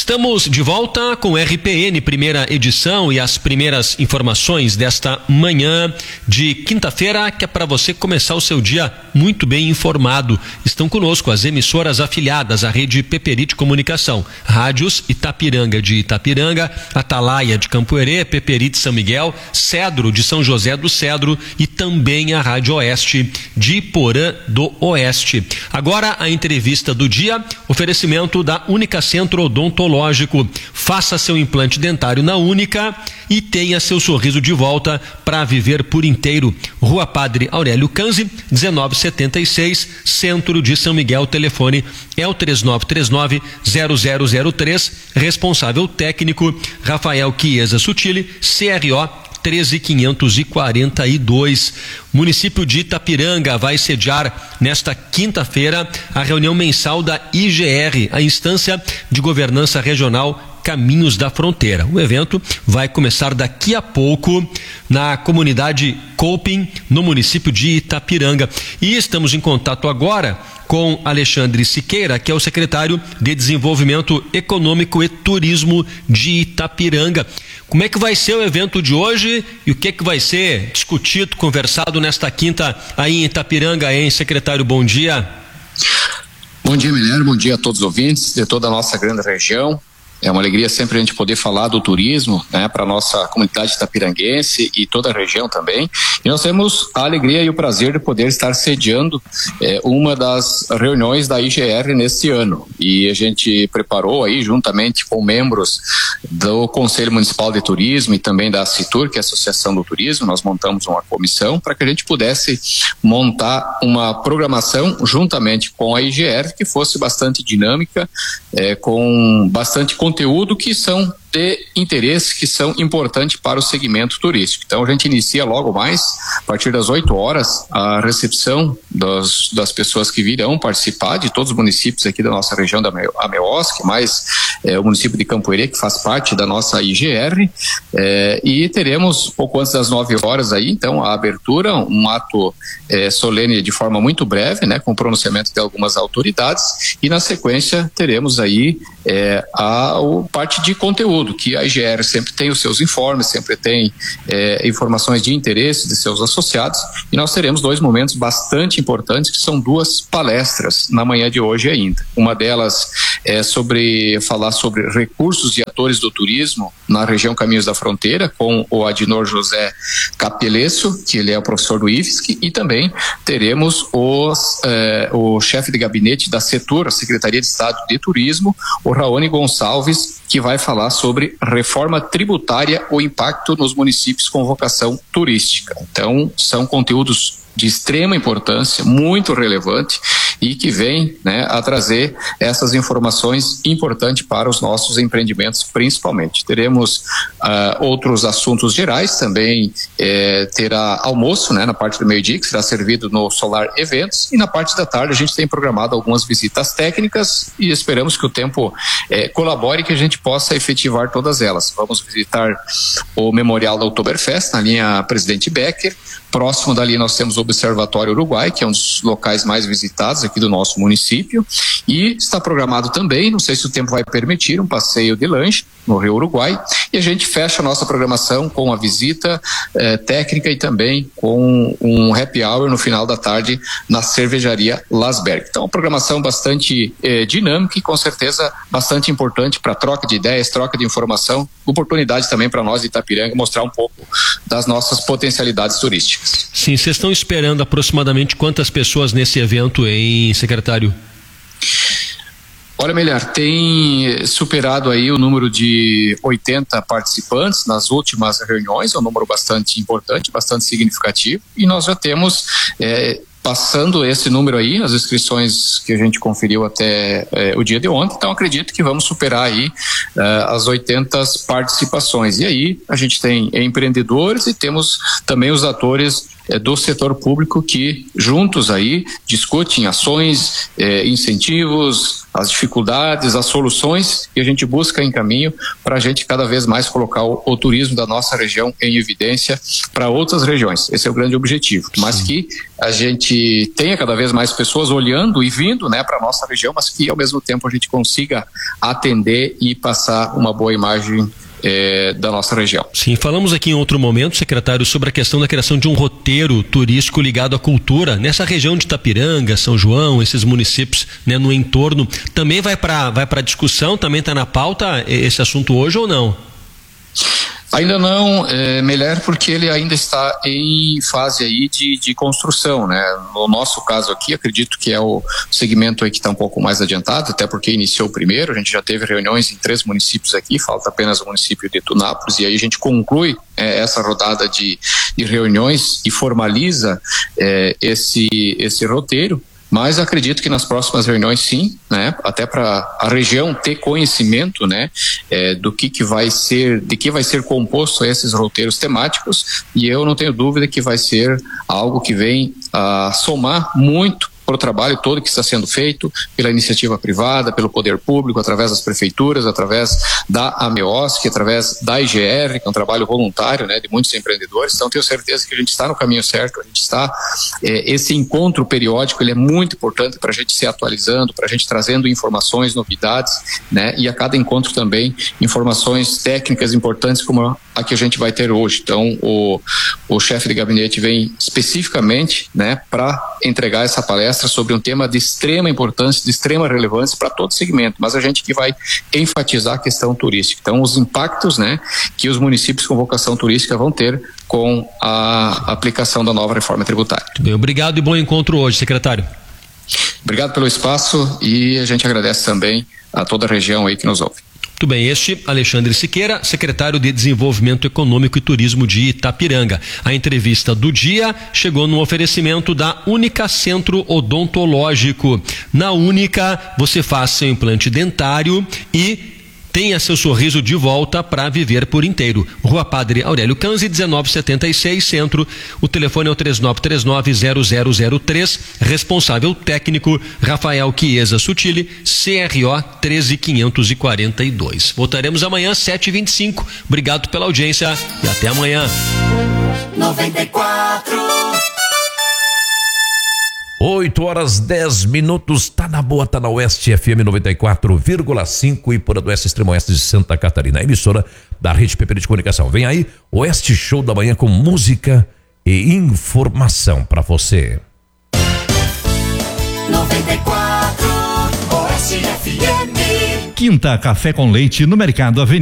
Estamos de volta com o RPN, primeira edição, e as primeiras informações desta manhã de quinta-feira, que é para você começar o seu dia muito bem informado. Estão conosco as emissoras afiliadas à rede Peperite Comunicação, Rádios Itapiranga de Itapiranga, Atalaia de Campoerê, Peperite São Miguel, Cedro de São José do Cedro e também a Rádio Oeste de Porã do Oeste. Agora a entrevista do dia, oferecimento da Única Centro Odontológico. Faça seu implante dentário na Única e tenha seu sorriso de volta para viver por inteiro. Rua Padre Aurélio Canzi, 1976, Centro de São Miguel. Telefone é o 3939-0003. Responsável técnico Rafael Chiesa Sutili, CRO 13542. Município de Itapiranga vai sediar nesta quinta-feira a reunião mensal da IGR, a Instância de Governança Regional Caminhos da Fronteira. O evento vai começar daqui a pouco na comunidade Coping, no município de Itapiranga. E estamos em contato agora com Alexandre Siqueira, que é o secretário de Desenvolvimento Econômico e Turismo de Itapiranga. Como é que vai ser o evento de hoje e o que é que vai ser discutido, conversado nesta quinta aí em Itapiranga, hein, secretário? Bom dia. Bom dia, Milher. Bom dia a todos os ouvintes de toda a nossa grande região. É uma alegria sempre a gente poder falar do turismo, né, para a nossa comunidade itapiranguense e toda a região também. E nós temos a alegria e o prazer de poder estar sediando uma das reuniões da IGR neste ano. E a gente preparou aí, juntamente com membros do Conselho Municipal de Turismo e também da Citur, que é a Associação do Turismo, nós montamos uma comissão para que a gente pudesse montar uma programação juntamente com a IGR que fosse bastante dinâmica, com bastante conteúdo que são de interesse, que são importantes para o segmento turístico. Então a gente inicia logo mais, a partir das 8 horas, a recepção das pessoas que virão participar, de todos os municípios aqui da nossa região da AMEOSC, mais o município de Campoerê, que faz parte da nossa IGR, e teremos pouco antes das 9 horas aí, então, a abertura, um ato solene de forma muito breve, né, com o pronunciamento de algumas autoridades, e na sequência teremos aí a parte de conteúdo, que a IGR sempre tem os seus informes, sempre tem informações de interesse de seus associados, e nós teremos 2 momentos bastante importantes, que são 2 palestras na manhã de hoje ainda. Uma delas é falar sobre recursos e atores do turismo na região Caminhos da Fronteira, com o Adinor José Capelesso, que ele é o professor do IFSC, e também teremos o chefe de gabinete da Setur, a Secretaria de Estado de Turismo, o Raoni Gonçalves, que vai falar sobre reforma tributária, o impacto nos municípios com vocação turística. Então, são conteúdos de extrema importância, muito relevante, e que vem, né, a trazer essas informações importantes para os nossos empreendimentos, principalmente. Teremos outros assuntos gerais, também terá almoço, né, na parte do meio-dia, que será servido no Solar Eventos, e na parte da tarde a gente tem programado algumas visitas técnicas e esperamos que o tempo colabore, que a gente possa efetivar todas elas. Vamos visitar o Memorial da Oktoberfest, na linha Presidente Becker. Próximo dali nós temos o Observatório Uruguai, que é um dos locais mais visitados aqui do nosso município, e está programado também, não sei se o tempo vai permitir, um passeio de lanche no Rio Uruguai, e a gente fecha a nossa programação com a visita técnica e também com um happy hour no final da tarde na cervejaria Lasberg. Então, uma programação bastante dinâmica e com certeza bastante importante para troca de ideias, troca de informação, oportunidade também para nós de Itapiranga mostrar um pouco das nossas potencialidades turísticas. Sim, vocês estão esperando aproximadamente quantas pessoas nesse evento, hein, secretário? Olha, Melhor, tem superado aí o número de 80 participantes nas últimas reuniões, é um número bastante importante, bastante significativo, e nós já temos passando esse número aí, as inscrições que a gente conferiu até o dia de ontem, então acredito que vamos superar aí as 80 participações. E aí a gente tem empreendedores e temos também os atores do setor público que juntos aí discutem ações, incentivos, as dificuldades, as soluções que a gente busca em caminho para a gente cada vez mais colocar o turismo da nossa região em evidência para outras regiões. Esse é o grande objetivo, mas que a gente tenha cada vez mais pessoas olhando e vindo, né, para a nossa região, mas que ao mesmo tempo a gente consiga atender e passar uma boa imagem da nossa região. Sim, falamos aqui em outro momento, secretário, sobre a questão da criação de um roteiro turístico ligado à cultura nessa região de Itapiranga, São João, esses municípios, né, no entorno. Também vai para discussão, também está na pauta esse assunto hoje ou não? Ainda não, Meller, porque ele ainda está em fase aí de construção, né? No nosso caso aqui, acredito que é o segmento aí que está um pouco mais adiantado, até porque iniciou o primeiro, a gente já teve reuniões em 3 municípios aqui, falta apenas o município de Tunápolis, e aí a gente conclui essa rodada de reuniões e formaliza esse roteiro. Mas acredito que nas próximas reuniões sim, né, até para a região ter conhecimento, né, do que vai ser, de que vai ser composto esses roteiros temáticos, e eu não tenho dúvida que vai ser algo que vem a somar muito para o trabalho todo que está sendo feito pela iniciativa privada, pelo poder público, através das prefeituras, através da AMEOSC, através da IGR, que é um trabalho voluntário, né, de muitos empreendedores. Então tenho certeza que a gente está no caminho certo, a gente está, esse encontro periódico, ele é muito importante para a gente se atualizando, para a gente trazendo informações, novidades, né, e a cada encontro também informações técnicas importantes como a que a gente vai ter hoje. Então o chefe de gabinete vem especificamente, né, para entregar essa palestra sobre um tema de extrema importância, de extrema relevância para todo segmento, mas a gente que vai enfatizar a questão turística. Então, os impactos, né, que os municípios com vocação turística vão ter com a aplicação da nova reforma tributária. Muito bem, obrigado e bom encontro hoje, secretário. Obrigado pelo espaço e a gente agradece também a toda a região aí que nos ouve. Muito bem, este Alexandre Siqueira, secretário de Desenvolvimento Econômico e Turismo de Itapiranga. A entrevista do dia chegou no oferecimento da Única Centro Odontológico. Na Única, você faz seu implante dentário e tenha seu sorriso de volta para viver por inteiro. Rua Padre Aurélio Canzi, 1976, Centro. O telefone é o 3939-0003. Responsável técnico, Rafael Chiesa Sutili, CRO 13542. Voltaremos amanhã, 7h25. Obrigado pela audiência e até amanhã. 94. 8h10, tá na boa, tá na Oeste FM 94,5 e por do Oeste, Extremo Oeste de Santa Catarina, emissora da Rede PP de Comunicação. Vem aí, Oeste Show da Manhã com música e informação pra você. 94 Oeste FM. Quinta Café com Leite no Mercado Avenida.